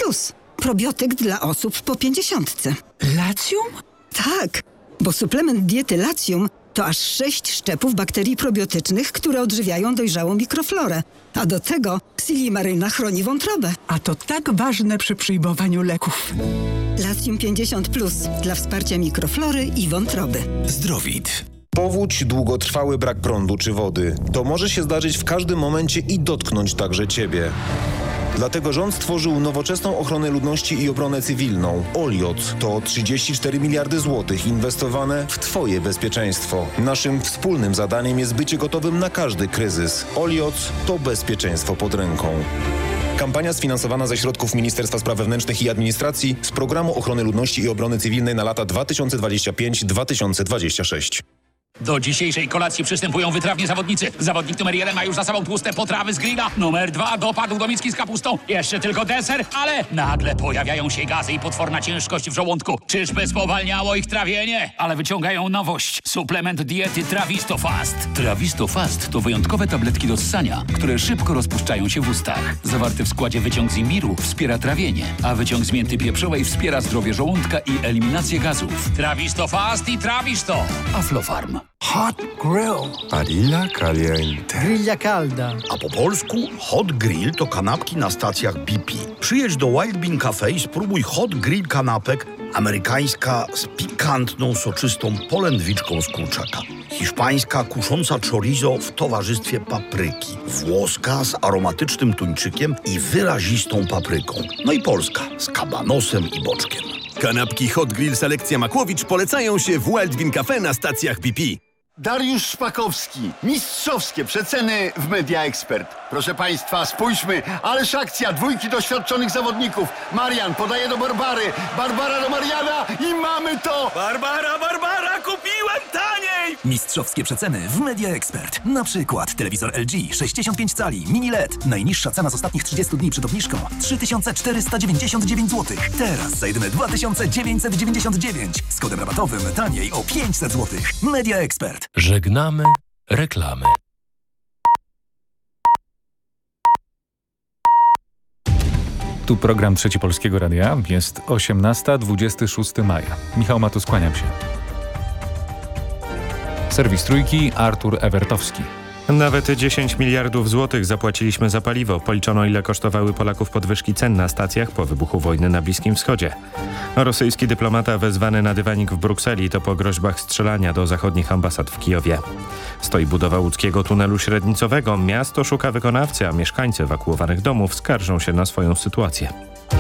Probiotyk dla osób po 50. Lacjum? Tak, bo suplement diety Lacjum to aż 6 szczepów bakterii probiotycznych, które odżywiają dojrzałą mikroflorę. A do tego Silimaryna chroni wątrobę. A to tak ważne przy przyjmowaniu leków. Lacjum 50+, dla wsparcia mikroflory i wątroby. Zdrowit. Powódź, długotrwały brak prądu czy wody. To może się zdarzyć w każdym momencie i dotknąć także Ciebie. Dlatego rząd stworzył nowoczesną ochronę ludności i obronę cywilną. OLIOC to 34 miliardy złotych inwestowane w Twoje bezpieczeństwo. Naszym wspólnym zadaniem jest bycie gotowym na każdy kryzys. OLIOC to bezpieczeństwo pod ręką. Kampania sfinansowana ze środków Ministerstwa Spraw Wewnętrznych i Administracji z Programu Ochrony Ludności i Obrony Cywilnej na lata 2025-2026. Do dzisiejszej kolacji przystępują wytrawni zawodnicy. Zawodnik numer 1 ma już za sobą tłuste potrawy z grilla. Numer 2 dopadł do miski z kapustą. Jeszcze tylko deser, ale nagle pojawiają się gazy i potworna ciężkość w żołądku. Czyżby spowalniało ich trawienie? Ale wyciągają nowość. Suplement diety Trawisto Fast. Trawisto Fast to wyjątkowe tabletki do ssania, które szybko rozpuszczają się w ustach. Zawarty w składzie wyciąg z imbiru wspiera trawienie, a wyciąg z mięty pieprzowej wspiera zdrowie żołądka i eliminację gazów. Trawisto Fast i Trawisto. Aflofarm. Hot grill. Barilla caliente. Grilla calda. A po polsku hot grill to kanapki na stacjach BP. Przyjedź do Wild Bean Cafe i spróbuj hot grill kanapek. Amerykańska z pikantną, soczystą polędwiczką z kurczaka. Hiszpańska kusząca chorizo w towarzystwie papryki. Włoska z aromatycznym tuńczykiem i wyrazistą papryką. No i polska z kabanosem i boczkiem. Kanapki Hot Grill Selekcja Makłowicz polecają się w Wild Bean Cafe na stacjach BP. Dariusz Szpakowski. Mistrzowskie przeceny w Media Expert. Proszę Państwa, spójrzmy. Ależ akcja, dwójki doświadczonych zawodników. Marian podaje do Barbary. Barbara do Mariana i mamy to! Barbara, kupiłem taniej! Mistrzowskie przeceny w Media Expert. Na przykład telewizor LG 65 cali mini LED. Najniższa cena z ostatnich 30 dni przed obniżką 3499 zł. Teraz za jedyne 2999. Z kodem rabatowym taniej o 500 zł. Media Expert. Żegnamy reklamy. Tu program Trzeci Polskiego Radia. Jest 18:26 maja. Michał Matus, kłaniam się. Serwis Trójki, Artur Ewertowski. Nawet 10 miliardów złotych zapłaciliśmy za paliwo. Policzono, ile kosztowały Polaków podwyżki cen na stacjach po wybuchu wojny na Bliskim Wschodzie. Rosyjski dyplomata wezwany na dywanik w Brukseli to po groźbach strzelania do zachodnich ambasad w Kijowie. Stoi budowa łódzkiego tunelu średnicowego. Miasto szuka wykonawcy, a mieszkańcy ewakuowanych domów skarżą się na swoją sytuację.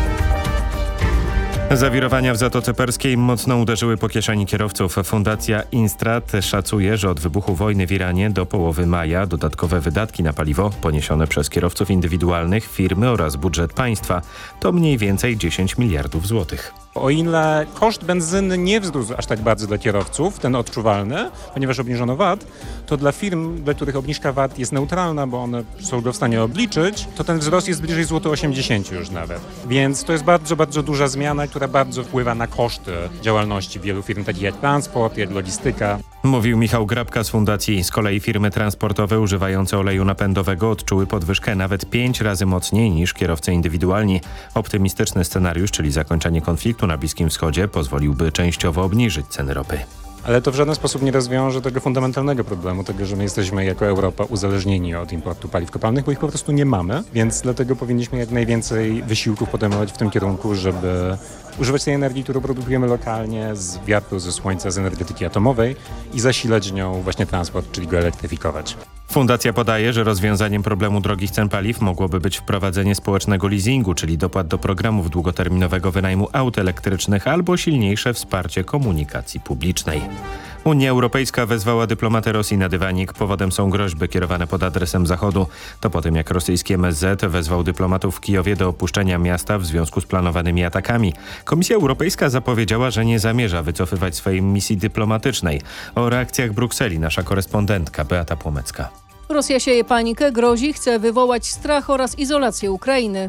Zawirowania w Zatoce Perskiej mocno uderzyły po kieszeni kierowców. Fundacja Instrat szacuje, że od wybuchu wojny w Iranie do połowy maja dodatkowe wydatki na paliwo poniesione przez kierowców indywidualnych, firmy oraz budżet państwa to mniej więcej 10 miliardów złotych. O ile koszt benzyny nie wzrósł aż tak bardzo dla kierowców, ten odczuwalny, ponieważ obniżono VAT, to dla firm, dla których obniżka VAT jest neutralna, bo one są go w stanie obliczyć, to ten wzrost jest bliżej złoty 80 już nawet. Więc to jest bardzo, bardzo duża zmiana, która bardzo wpływa na koszty działalności wielu firm, takich jak transport, jak logistyka. Mówił Michał Grabka z fundacji. Z kolei firmy transportowe używające oleju napędowego odczuły podwyżkę nawet 5 razy mocniej niż kierowcy indywidualni. Optymistyczny scenariusz, czyli zakończenie konfliktu na Bliskim Wschodzie, pozwoliłby częściowo obniżyć ceny ropy. Ale to w żaden sposób nie rozwiąże tego fundamentalnego problemu, tego, że my jesteśmy jako Europa uzależnieni od importu paliw kopalnych, bo ich po prostu nie mamy, więc dlatego powinniśmy jak najwięcej wysiłków podejmować w tym kierunku, żeby używać tej energii, którą produkujemy lokalnie, z wiatru, ze słońca, z energetyki atomowej i zasilać nią właśnie transport, czyli go elektryfikować. Fundacja podaje, że rozwiązaniem problemu drogich cen paliw mogłoby być wprowadzenie społecznego leasingu, czyli dopłat do programów długoterminowego wynajmu aut elektrycznych albo silniejsze wsparcie komunikacji publicznej. Unia Europejska wezwała dyplomatę Rosji na dywanik. Powodem są groźby kierowane pod adresem Zachodu. To po tym, jak rosyjski MSZ wezwał dyplomatów w Kijowie do opuszczenia miasta w związku z planowanymi atakami. Komisja Europejska zapowiedziała, że nie zamierza wycofywać swojej misji dyplomatycznej. O reakcjach Brukseli nasza korespondentka Beata Płomecka. Rosja sieje panikę, grozi, chce wywołać strach oraz izolację Ukrainy.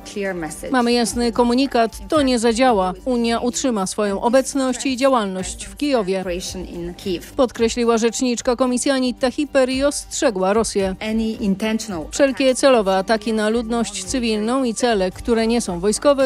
Mamy jasny komunikat, to nie zadziała. Unia utrzyma swoją obecność i działalność w Kijowie. Podkreśliła rzeczniczka Komisji Anitta Hiper i ostrzegła Rosję. Wszelkie celowe ataki na ludność cywilną i cele, które nie są wojskowe,